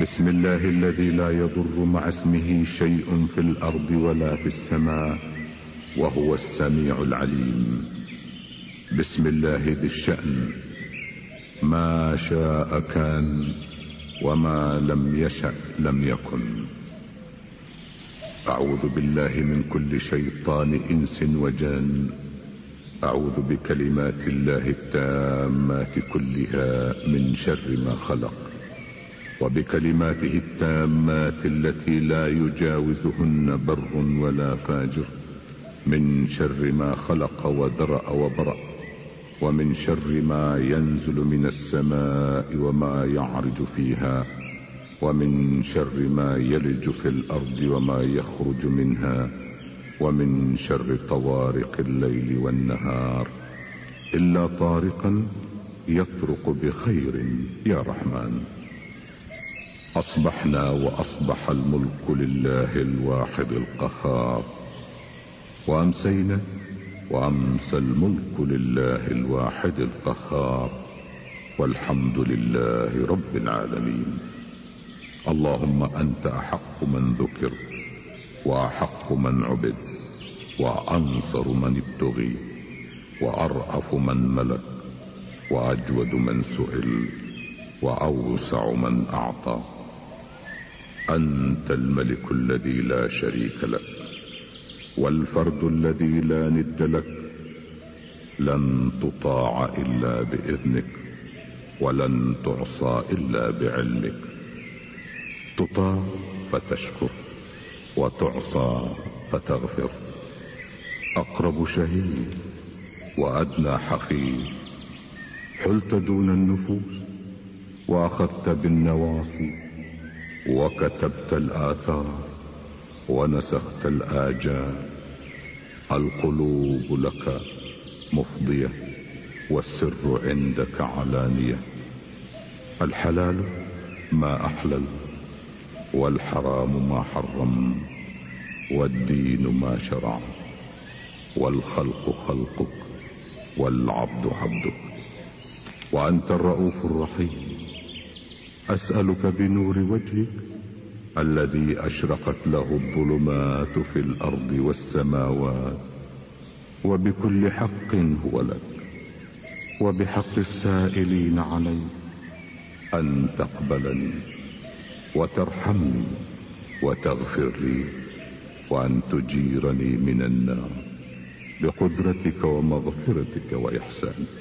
بسم الله الذي لا يضر مع اسمه شيء في الأرض ولا في السماء وهو السميع العليم. بسم الله ذي الشأن، ما شاء كان وما لم يشأ لم يكن. أعوذ بالله من كل شيطان إنس وجان. أعوذ بكلمات الله التامات كلها من شر ما خلق، وبكلماته التامات التي لا يجاوزهن بر ولا فاجر، من شر ما خلق وذرأ وبرأ، ومن شر ما ينزل من السماء وما يعرج فيها، ومن شر ما يلج في الأرض وما يخرج منها، ومن شر طوارق الليل والنهار، إلا طارقا يطرق بخير يا رحمن. أصبحنا وأصبح الملك لله الواحد القهار، وأمسينا وأمسى الملك لله الواحد القهار، والحمد لله رب العالمين. اللهم أنت أحق من ذكر، وأحق من عبد، وأنصر من ابتغي، وأرأف من ملك، وأجود من سئل، وأوسع من أعطى. أنت الملك الذي لا شريك لك، والفرد الذي لا ند لك. لن تطاع إلا بإذنك، ولن تعصى إلا بعلمك. تطاع فتشكر، وتعصى فتغفر. أقرب شهيد وأدنى حفيظ، حلت دون النفوس وأخذت بالنواصي، وكتبت الآثار ونسخت الآجال. القلوب لك مفضية، والسر عندك علانية. الحلال ما أحلل، والحرام ما حرم، والدين ما شرع، والخلق خلقك، والعبد عبدك. وأنت الرؤوف الرحيم. أسألك بنور وجهك الذي أشرقت له الظلمات في الأرض والسماوات، وبكل حق هو لك، وبحق السائلين عليك، أن تقبلني وترحمني وتغفر لي، وأن تجيرني من النار بقدرتك ومغفرتك وإحسانك.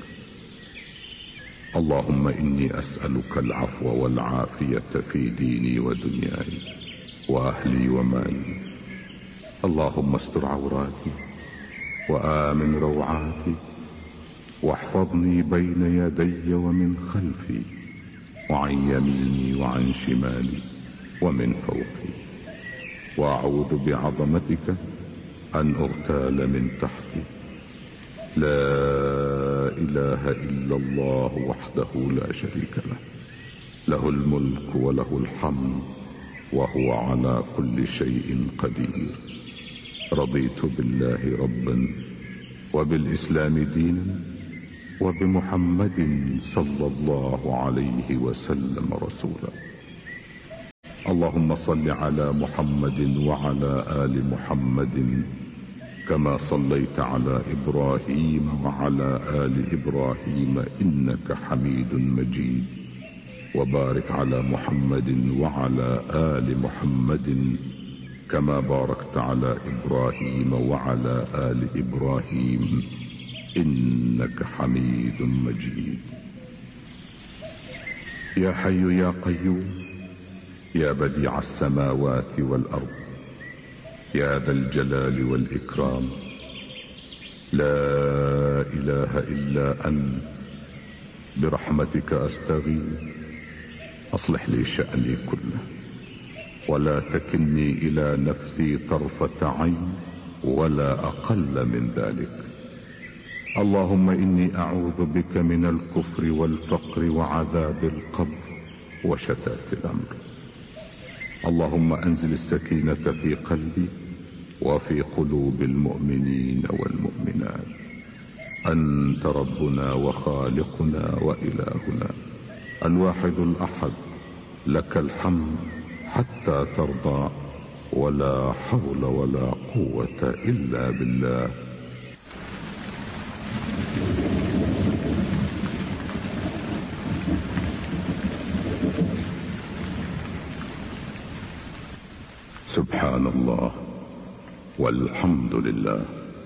اللهم إني أسألك العفو والعافية في ديني ودنياي وأهلي ومالي. اللهم استر عوراتي، وآمن روعاتي، واحفظني بين يدي ومن خلفي، وعن يميني وعن شمالي، ومن فوقي. وأعوذ بعظمتك أن أغتال من تحتي. لا إله إلا الله وحده لا شريك له، له الملك وله الحمد، وهو على كل شيء قدير. رضيت بالله ربا، وبالإسلام دينا، وبمحمد صلى الله عليه وسلم رسولا. اللهم صل على محمد وعلى آل محمد كما صليت على إبراهيم وعلى آل إبراهيم إنك حميد مجيد. وبارك على محمد وعلى آل محمد كما باركت على إبراهيم وعلى آل إبراهيم إنك حميد مجيد. يا حي يا قيوم، يا بديع السماوات والأرض، يا ذا الجلال والإكرام، لا إله إلا أنت، برحمتك أستغيث. أصلح لي شأني كله، ولا تكلني إلى نفسي طرفة عين ولا أقل من ذلك. اللهم إني أعوذ بك من الكفر والفقر وعذاب القبر وشتات الأمر. اللهم أنزل السكينة في قلبي وفي قلوب المؤمنين والمؤمنات. أنت ربنا وخالقنا وإلهنا الواحد الأحد لك الحمد حتى ترضى، ولا حول ولا قوة إلا بالله. سبحان الله والحمد لله.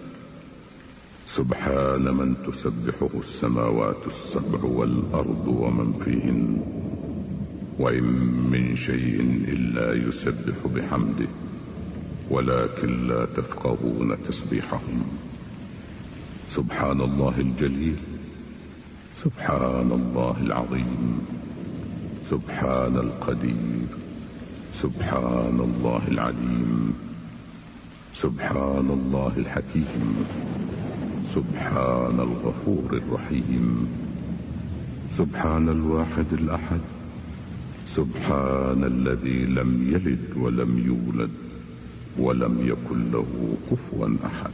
سبحان من تسبحه السماوات السبع والأرض ومن فيهن، وإن من شيء إلا يسبح بحمده ولكن لا تفقهون تسبيحهم. سبحان الله الجليل، سبحان الله العظيم، سبحان القدير، سبحان الله العليم، سبحان الله الحكيم، سبحان الغفور الرحيم، سبحان الواحد الأحد، سبحان الذي لم يلد ولم يولد ولم يكن له كفوا أحد.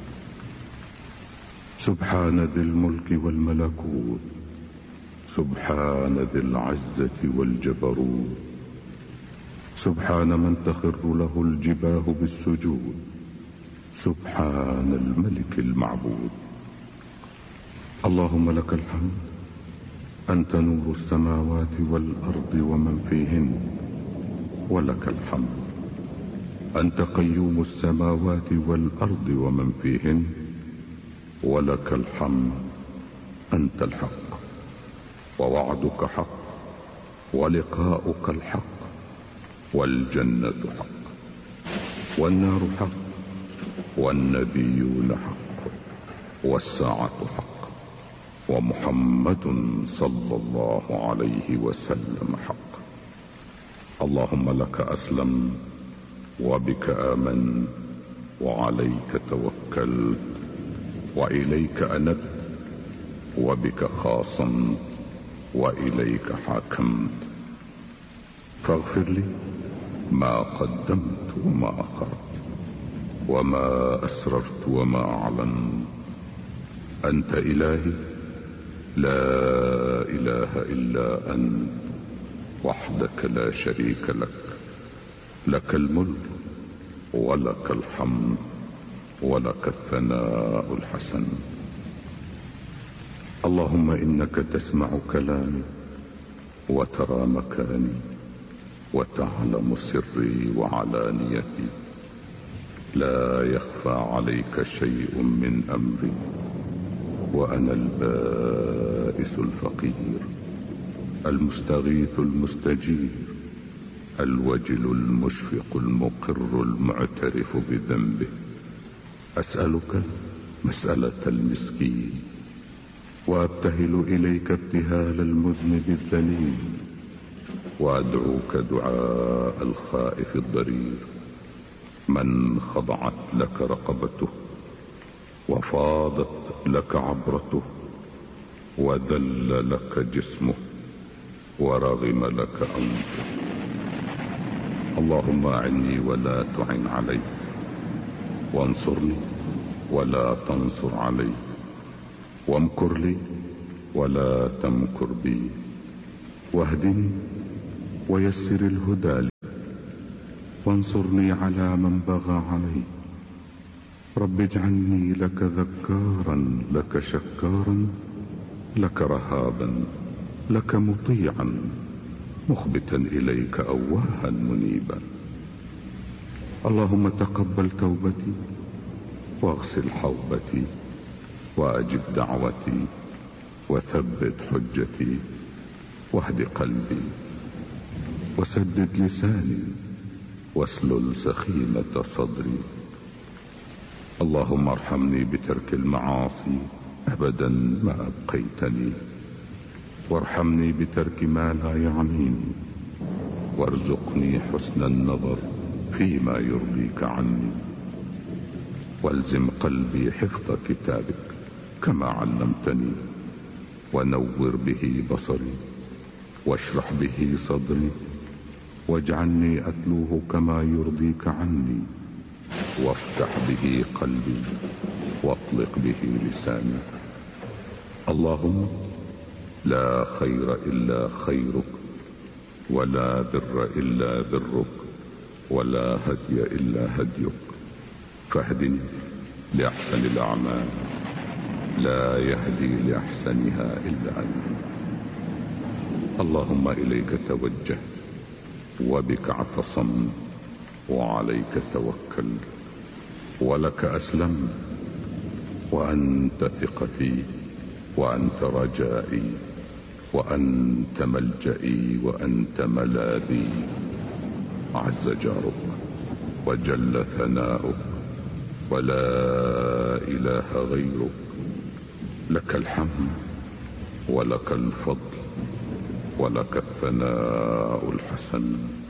سبحان ذي الملك والملكوت، سبحان ذي العزة والجبروت، سبحان من تخر له الجباه بالسجود، سبحان الملك المعبود. اللهم لك الحمد، أنت نور السماوات والأرض ومن فيهن، ولك الحمد أنت قيوم السماوات والأرض ومن فيهن، ولك الحمد أنت الحق، ووعدك حق، ولقاؤك الحق، والجنة حق، والنار حق، والنبيون حق، والساعة حق، ومحمد صلى الله عليه وسلم حق. اللهم لك أسلم، وبك آمن، وعليك توكلت، وإليك أنبت، وبك خاصمت، وإليك حاكمت. فاغفر لي ما قدمت وما أخرت، وما أسررت وما أعلنت. أنت إلهي، لا إله إلا أنت، وحدك لا شريك لك، لك الملك ولك الحمد ولك الثناء الحسن. اللهم إنك تسمع كلامي وترى مكاني وتعلم سري وعلانيتي، لا يخفى عليك شيء من أمري، وأنا البائس الفقير، المستغيث المستجير، الوجل المشفق المقر المعترف بذنبه. أسألك مسألة المسكين، وأبتهل إليك ابتهال المذنب الذليل، وأدعوك دعاء الخائف الضرير، من خضعت لك رقبته، وفاضت لك عبرته، وذل لك جسمه، ورغم لك أنفه. اللهم أعني ولا تعن علي، وانصرني ولا تنصر علي، وامكر لي ولا تمكر بي، واهدني ويسر الهدى لي، وانصرني على من بغى علي. رب اجعلني لك ذكارا، لك شكارا، لك رهابا، لك مطيعا، مخبتا إليك أواها منيبا. اللهم تقبل توبتي، واغسل حوبتي، وأجب دعوتي، وثبت حجتي، واهد قلبي، وسدد لساني، واسلل سخيمة صدري. اللهم ارحمني بترك المعاصي أبدا ما أبقيتني، وارحمني بترك ما لا يعنيني، وارزقني حسن النظر فيما يرضيك عني، والزم قلبي حفظ كتابك كما علمتني، ونور به بصري، واشرح به صدري، واجعلني أتلوه كما يرضيك عني، وافتح به قلبي، واطلق به لساني. اللهم لا خير إلا خيرك، ولا بر إلا برك، ولا هدي إلا هديك، فاهدني لأحسن الأعمال، لا يهدي لأحسنها إلا أنت. اللهم إليك توجهت، وبك اعتصمت، وعليك توكلت، ولك أسلمت، وأنت ثقتي، وأنت رجائي، وأنت ملجئي، وأنت ملاذي. عز جارك وجل ثناؤك، ولا إله غيرك. لك الحمد ولك الفضل ولك الثناء الحسن.